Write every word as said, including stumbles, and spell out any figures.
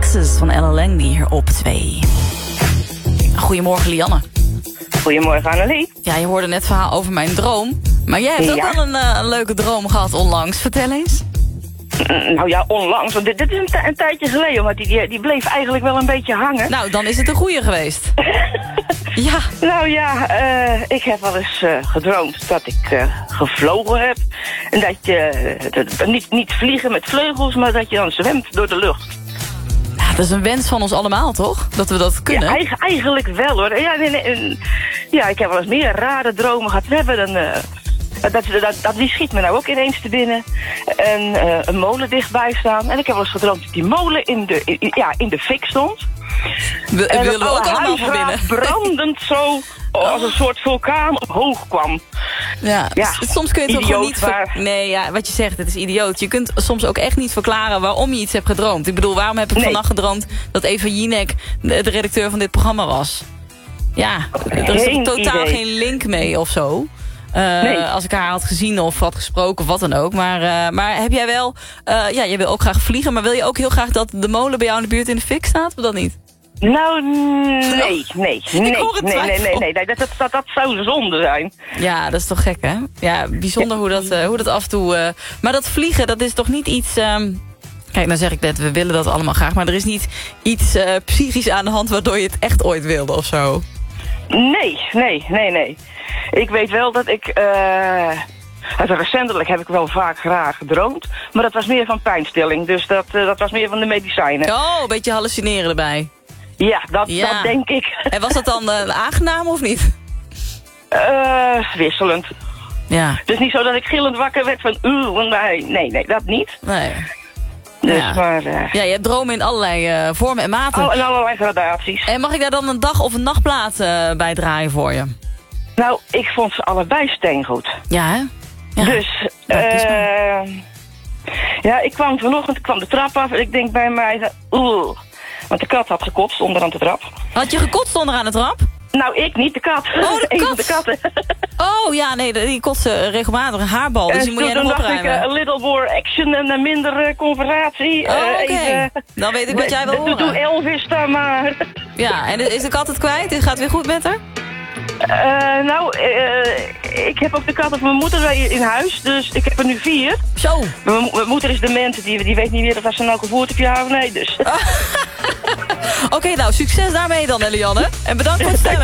Texas van Ella Langley hier op twee. Goedemorgen, Lianne. Goedemorgen, Annelie. Ja, je hoorde net het verhaal over mijn droom. Maar jij hebt Ja. ook al een, uh, een leuke droom gehad onlangs. Vertel eens. Mm, Nou ja, onlangs, want dit, dit is een, t- een tijdje geleden, maar die, die, die bleef eigenlijk wel een beetje hangen. Nou, dan is het een goeie geweest. Ja. Nou ja, eh, ik heb wel eens eh, gedroomd dat ik eh, gevlogen heb. En dat je, eh, dat- niet, niet vliegen met vleugels, maar dat je dan zwemt door de lucht. Ja, dat is een wens van ons allemaal, toch? Dat we dat kunnen. Ja, eigen- eigenlijk wel hoor. Ja, nee, nee, en- ja, ik heb wel eens meer rare dromen gehad. We hebben een... eh, dat, dat, dat, die schiet me nou ook ineens te binnen. En eh, een molen dichtbij staan. En ik heb wel eens gedroomd dat die molen in de, in, ja, in de fik stond. We, En willen we dat ook alle allemaal van huisraad binnen. brandend zo als een soort vulkaan omhoog kwam. Ja, Ja, s- soms kun je het ook gewoon idioot, niet... ver- maar- Nee, ja, wat je zegt, het is idioot. Je kunt soms ook echt niet verklaren waarom je iets hebt gedroomd. Ik bedoel, waarom heb ik Nee. vannacht gedroomd dat Eva Jinek de, de redacteur van dit programma was? Ja, er is Geen toch totaal idee. geen link mee of zo. Eh, Nee. Als ik haar had gezien of had gesproken of wat dan ook. Maar, eh, maar heb jij wel... eh, ja, je wil ook graag vliegen, maar wil je ook heel graag dat de molen bij jou in de buurt in de fik staat? Of dat niet? Nou, nee, nee, nee, hoor het nee, nee, nee, twijfel. nee, nee, dat, dat, dat, dat zou zonde zijn. Ja, dat is toch gek, hè? Ja, bijzonder hoe dat, eh, hoe dat af en toe... eh, maar dat vliegen, dat is toch niet iets... ehm, Kijk, nou zeg ik net, we willen dat allemaal graag. Maar er is niet iets eh, psychisch aan de hand waardoor je het echt ooit wilde of zo. Nee, nee, nee, nee. Ik weet wel dat ik... eh also recentelijk heb ik wel vaak graag gedroomd. Maar dat was meer van pijnstilling. Dus dat, eh, dat was meer van de medicijnen. Oh, een beetje hallucineren erbij. Ja, dat, Ja. dat denk ik. En was dat dan eh, aangenaam of niet? Eh wisselend. Ja, Dus niet zo dat ik gillend wakker werd van... Oeh, nee, nee, nee, dat niet. nee. Dus Ja. maar... eh, Ja, je hebt dromen in allerlei eh, vormen en maten. al, en allerlei gradaties. En mag ik daar dan een dag- of een nachtplaat eh, bij draaien voor je? Nou, ik vond ze allebei steengoed. Ja, hè? Ja. Dus, Nou, kies maar. eh ja, ik kwam vanochtend, ik kwam de trap af en ik denk bij mij, oeh, want de kat had gekotst onderaan de trap. Had je gekotst onderaan de trap? Nou, ik niet, de kat. Oh, de Een kat. van de katten. Oh, ja, nee, die kotsen regelmatig een haarbal. Dus En die moet jij toen nog dacht ik, opruimen. eh, a little more action en een minder eh, conversatie. Oh, Eh, oké. even- Dan weet ik wat jij wil Doe- Doe horen. Elvis dan maar. Ja, en is de kat het kwijt? Gaat het weer goed met haar? Eh, nou, eh, ik heb ook de kat van mijn moeder in in huis, dus ik heb er nu vier. Zo. Mijn, mo- mijn moeder is dement, die, die weet niet meer of ze nou gevoerd heb, ja of nee. Dus. Oké, nou, succes daarmee dan, Elianne. En bedankt voor het stemmen.